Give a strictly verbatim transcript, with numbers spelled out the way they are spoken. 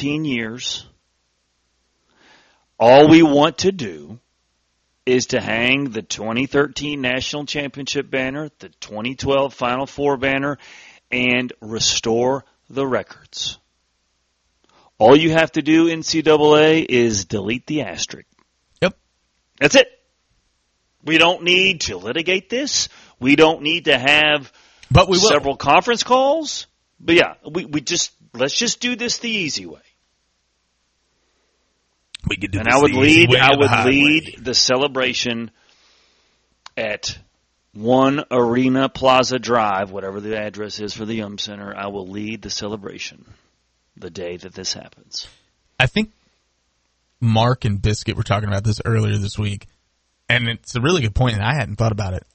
thirteen years. All we want to do is to hang the twenty thirteen National Championship banner, the twenty twelve Final Four banner, and restore the records. All you have to do, N C double A, is delete the asterisk. Yep. That's it. We don't need to litigate this. We don't need to have but we will. several conference calls. But yeah, we, we just let's just do this the easy way. We could do and this I would the lead way I of would the lead highway. the celebration at One Arena Plaza Drive, whatever the address is for the Yum Center. I will lead the celebration the day that this happens. I think Mark and Biscuit were talking about this earlier this week, and it's a really good point, and I hadn't thought about it.